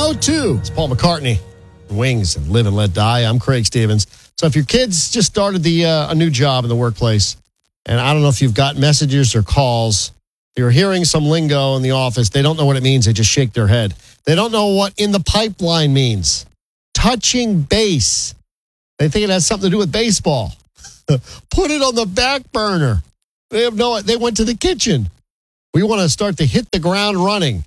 102. It's Paul McCartney. Wings and Live and Let Die. I'm Craig Stevens. So if your kids just started a new job in the workplace, and I don't know if you've got messages or calls, you're hearing some lingo in the office, they don't know what it means. They just shake their head. They don't know what in the pipeline means. Touching base. They think it has something to do with baseball. Put it on the back burner. They went to the kitchen. We want to start to hit the ground running.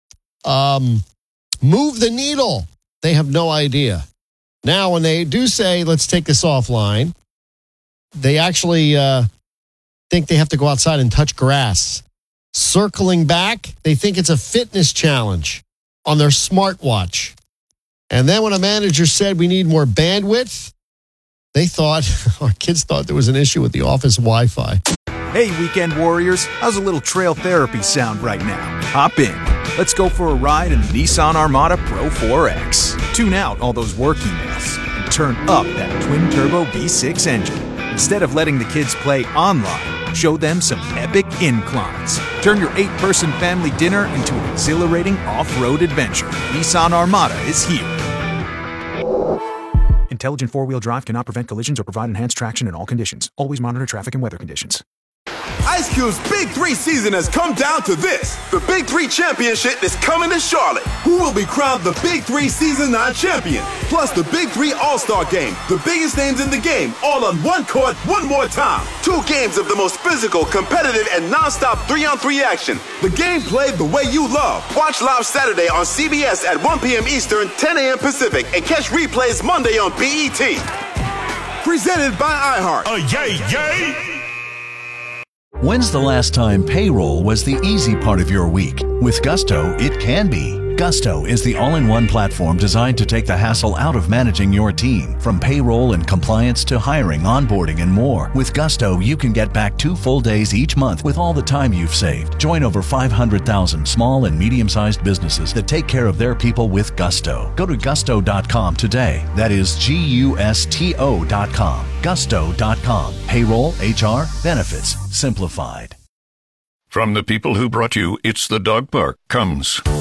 Move the needle. They have no idea. Now, when they do say, let's take this offline, they actually think they have to go outside and touch grass. Circling back, they think it's a fitness challenge on their smartwatch. And then when a manager said we need more bandwidth, our kids thought there was an issue with the office Wi-Fi. Hey, weekend warriors, how's a little trail therapy sound right now? Hop in. Let's go for a ride in the Nissan Armada Pro 4X. Tune out all those work emails and turn up that twin-turbo V6 engine. Instead of letting the kids play online, show them some epic inclines. Turn your 8-person family dinner into an exhilarating off-road adventure. Nissan Armada is here. Intelligent four-wheel drive cannot prevent collisions or provide enhanced traction in all conditions. Always monitor traffic and weather conditions. Ice Cube's Big 3 season has come down to this. The Big 3 Championship is coming to Charlotte. Who will be crowned the Big 3 Season 9 champion? Plus the Big 3 All-Star Game. The biggest names in the game, all on one court, one more time. 2 games of the most physical, competitive, and non-stop 3-on-3 action. The game played the way you love. Watch live Saturday on CBS at 1 p.m. Eastern, 10 a.m. Pacific, and catch replays Monday on BET. Presented by iHeart. Yay! When's the last time payroll was the easy part of your week? With Gusto, it can be. Gusto is the all-in-one platform designed to take the hassle out of managing your team. From payroll and compliance to hiring, onboarding, and more. With Gusto, you can get back 2 full days each month with all the time you've saved. Join over 500,000 small and medium-sized businesses that take care of their people with Gusto. Go to gusto.com today. That is Gusto.com. Gusto.com. Payroll, HR, benefits, simplified. From the people who brought you It's the Dog Park comes